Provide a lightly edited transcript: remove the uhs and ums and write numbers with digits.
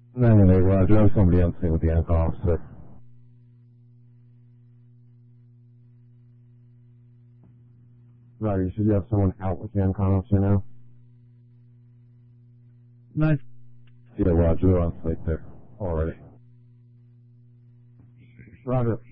Anyway, Roger, I have somebody else here with the anchor officer. Roger, should you have someone out with the anchor officer now? Nice. Yeah, Roger, they're on site there already. Roger.